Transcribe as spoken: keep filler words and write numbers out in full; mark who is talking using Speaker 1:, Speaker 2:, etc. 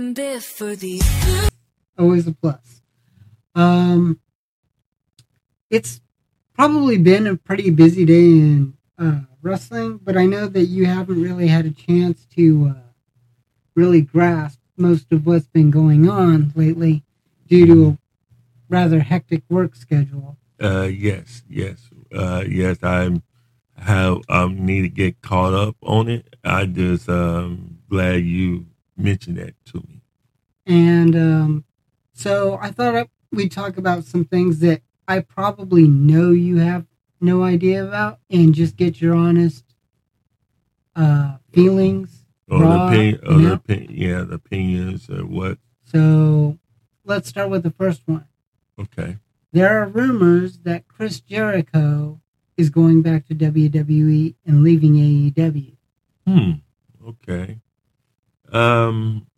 Speaker 1: Always a plus. Um, it's probably been a pretty busy day in uh, wrestling, but I know that you haven't really had a chance to uh, really grasp most of what's been going on lately due to a rather hectic work schedule.
Speaker 2: Uh, yes, yes, uh, yes. I have um need to get caught up on it. I just um glad you mentioned that to me.
Speaker 1: And um, so I thought we'd talk about some things that I probably know you have no idea about and just get your honest uh, feelings.
Speaker 2: Or the
Speaker 1: raw,
Speaker 2: opinion,
Speaker 1: you
Speaker 2: or the
Speaker 1: know?
Speaker 2: opinion, yeah, the opinions or what?
Speaker 1: So let's start with the first one.
Speaker 2: Okay.
Speaker 1: There are rumors that Chris Jericho is going back to W W E and leaving A E W.
Speaker 2: Hmm. Okay. Um.